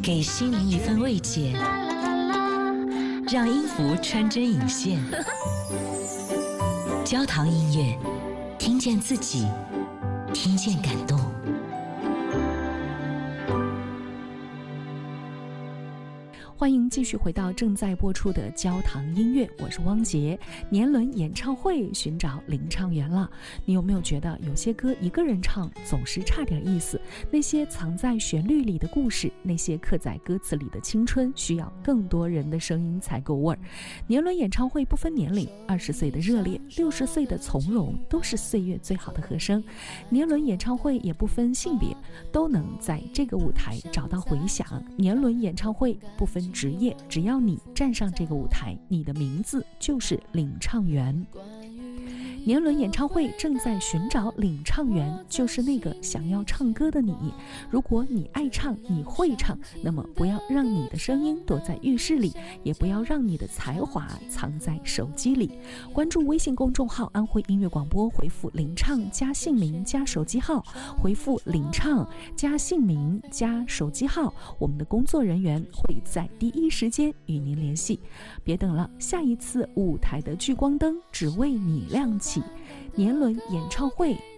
给心灵一份慰藉，让音符穿针引线。焦糖音乐，听见自己，听见感动。 欢迎继续回到正在播出的焦糖音乐，我是汪杰。年轮演唱会寻找领唱员了，你有没有觉得有些歌一个人唱总是差点意思？那些藏在旋律里的故事，那些刻在歌词里的青春，需要更多人的声音才够味儿。年轮演唱会不分年龄，20岁的热烈，60岁的从容，都是岁月最好的和声。年轮演唱会也不分性别，都能在这个舞台找到回响。年轮演唱会不分职业，只要你站上这个舞台，你的名字就是领唱员。年轮演唱会正在寻找领唱员，就是那个想要唱歌的你。如果你爱唱，你会唱，那么不要让你的声音躲在浴室里，也不要让你的才华藏在手机里。关注微信公众号安徽音乐广播，回复领唱加姓名加手机号，回复领唱加姓名加手机号，我们的工作人员会在第一时间与您联系。别等了，下一次舞台的聚光灯只为你亮起。年轮演唱会